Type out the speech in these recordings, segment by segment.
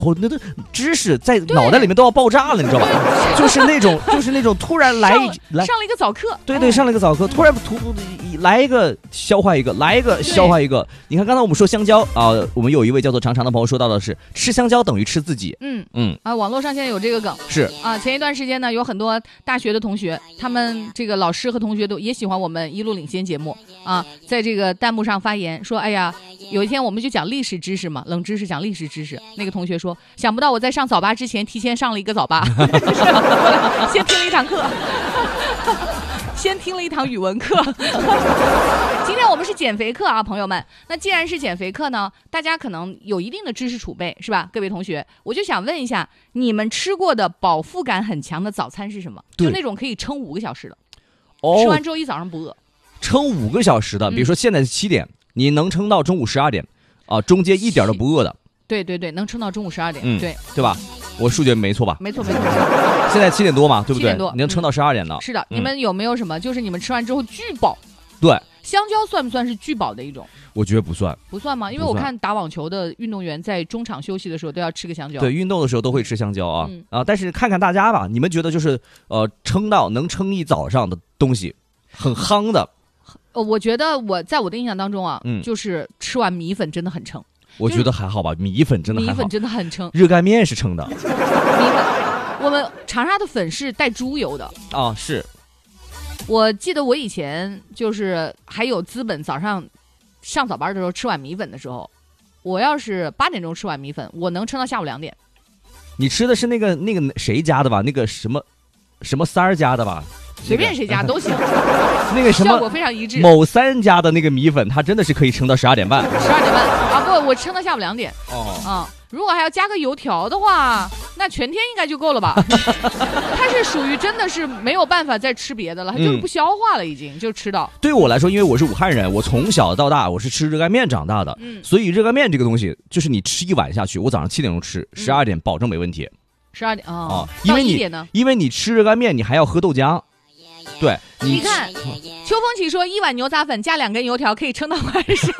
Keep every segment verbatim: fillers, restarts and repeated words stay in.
我那个知识在脑袋里面都要爆炸了，你知道吧？就是那种，就是那种突然来上来上了一个早课， 对对，上了一个早课，突然突来一个消化一个，来一个消化一个。你看刚才我们说香蕉啊、呃，我们有一位叫做长长的朋友说到的是吃香蕉等于吃自己。 嗯嗯啊，网络上现在有这个梗是啊。前一段时间呢，有很多大学的同学，他们这个老师和同学都也喜欢我们一路领先节目啊，在这个弹幕上发言说，哎呀，有一天我们就讲历史知识嘛，冷知识讲历史知识，那个同学说，想不到我在上早八之前提前上了一个早八，先听了一堂课。先听了一堂语文课今天我们是减肥课啊，朋友们。那既然是减肥课呢，大家可能有一定的知识储备，是吧？各位同学，我就想问一下，你们吃过的饱腹感很强的早餐是什么？就那种可以撑五个小时的，哦，吃完之后一早上不饿， 撑五个小时的，比如说现在是七点、嗯、你能撑到中午十二点啊，中间一点都不饿的。 对对对，能撑到中午十二点、嗯、对对吧？我数学没错吧？ 没错没错。 现在七点多嘛，对不对？ 七点多， 你能撑到十二点呢、 嗯？是的、嗯，你们有没有什么？就是你们吃完之后巨饱？ 对， 香蕉算不算是巨饱的一种？ 我觉得不算。 不算吗？因为我看打网球的运动员在中场休息的时候都要吃个香蕉。 对，运动的时候都会吃香蕉啊、嗯、啊！但是看看大家吧，你们觉得就是呃，撑到能撑一早上的东西，很夯的。 呃，我觉得我在我的印象当中啊，嗯，就是吃完米粉真的很撑。 我觉得还好吧，米粉真的还好， 米粉真的很撑， 热干面是撑的。米粉， 我们长沙的粉是带猪油的啊，是。 我记得我以前就是还有资本，早上上早班的时候吃碗米粉的时候，我要是八点钟吃碗米粉，我能撑到下午两点。 你吃的是那个那个谁家的吧？那个什么什么三儿家的吧？ 随便谁家都行， 那个什么效果非常一致。 某三家的那个米粉，它真的是可以撑到十二点半。 十二点半啊，不，我撑到下午两点。 哦， 啊，如果还要加个油条的话，那全天应该就够了吧？它是属于真的是没有办法再吃别的了，它就是不消化了，已经、嗯、就吃到。 对我来说，因为我是武汉人，我从小到大我是吃热干面长大的，嗯，所以热干面这个东西，就是你吃一碗下去，我早上七点钟吃，十二点保证没问题。 十二点啊、哦， 因为你呢因为你吃热干面，你还要喝豆浆。对， 你, 你看，秋风起说一碗牛杂粉加两根油条可以撑到晚上，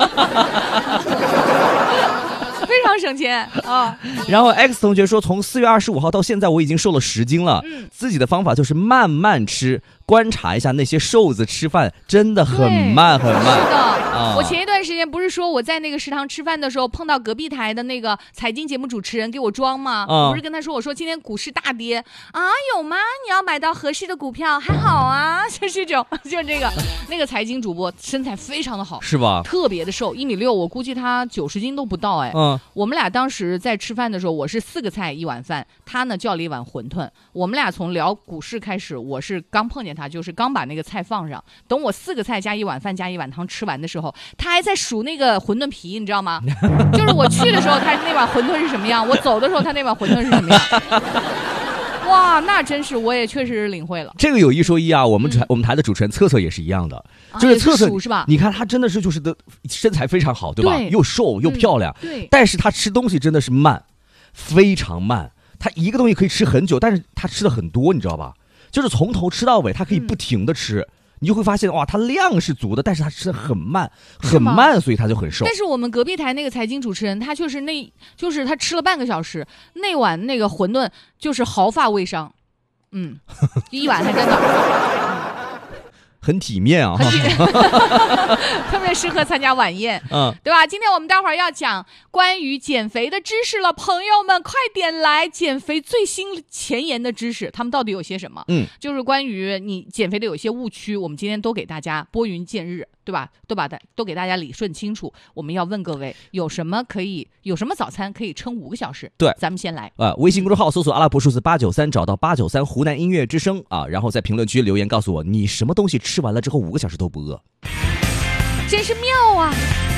非常省钱啊。 然后 X 同学说，从四月二十五号到现在，我已经瘦了十斤了。嗯，自己的方法就是慢慢吃，观察一下那些瘦子吃饭真的很慢很慢。 是的、啊，我前一段时间不是说我在那个食堂吃饭的时候碰到隔壁台的那个财经节目主持人给我装吗？嗯、我不是跟他说，我说今天股市大跌啊，有吗？你要买到合适的股票还好啊，就是这种，就是这个那个财经主播身材非常的好， 是吧？ 特别的瘦，一米六，我估计他九十斤都不到哎。嗯，我们俩当时在吃饭的时候，我是四个菜一碗饭，他呢叫了一碗馄饨。我们俩从聊股市开始，我是刚碰见他，就是刚把那个菜放上，等我四个菜加一碗饭加一碗汤吃完的时候，他还在数那个馄饨皮，你知道吗？就是我去的时候，他那碗馄饨是什么样；我走的时候，他那碗馄饨是什么样。哇，那真是我也确实是领会了。 这个有一说一啊，我们台、嗯、我们台的主持人策策也是一样的， 啊、 就是策策是吧？ 你看他真的是就是的身材非常好，对吧？ 对， 又瘦又漂亮、 嗯。对， 但是他吃东西真的是慢，非常慢。他一个东西可以吃很久，但是他吃的很多，你知道吧？就是从头吃到尾，他可以不停的吃。嗯，你就会发现哇，它量是足的，但是它吃的很慢，很慢，所以它就很瘦。 但是我们隔壁台那个财经主持人，他就是那，就是他吃了半个小时，那碗那个馄饨就是毫发未伤，嗯，一碗还在那儿， 很体面啊， 特别适合参加晚宴，嗯，对吧？今天我们待会儿要讲关于减肥的知识了，朋友们快点来！减肥最新前沿的知识，他们到底有些什么？嗯，就是关于你减肥的有一些误区，我们今天都给大家拨云见日，对吧？都把它都给大家理顺清楚。我们要问各位，有什么可以有什么早餐可以撑五个小时？ 对， 咱们先来啊、呃，微信公众号搜索阿拉伯数字八九三，找到八九三湖南音乐之声啊，然后在评论区留言告诉我你什么东西吃完了之后五个小时都不饿， 真是妙啊！